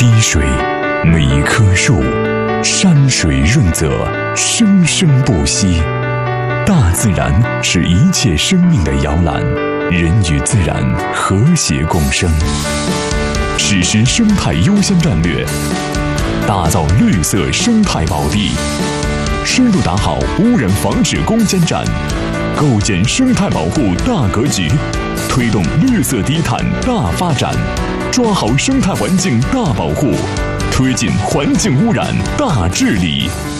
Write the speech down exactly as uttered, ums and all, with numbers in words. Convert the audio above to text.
滴水，每一棵树，山水润泽，生生不息。大自然是一切生命的摇篮，人与自然和谐共生。实施生态优先战略，打造绿色生态宝地，深入打好污染防治攻坚战，构建生态保护大格局，推动绿色低碳大发展，抓好生态环境大保护，推进环境污染大治理。